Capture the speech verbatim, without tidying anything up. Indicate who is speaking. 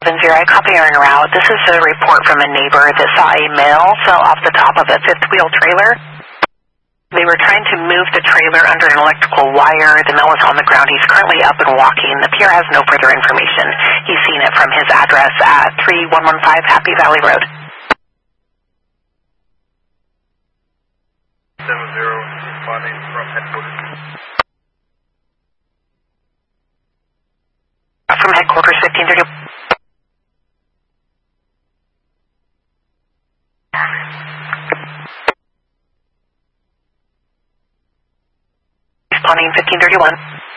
Speaker 1: Zero, copy en route. This is a report from a neighbor that saw a male fell off the top of a fifth wheel trailer. They were trying to move the trailer under an electrical wire. The male is on the ground. He's currently up and walking. The P R has no further information. He's seen it from his address at three one one five Happy Valley Road.
Speaker 2: seven zero, responding from headquarters.
Speaker 1: From headquarters, fifteen thirty. Responding fifteen thirty-one.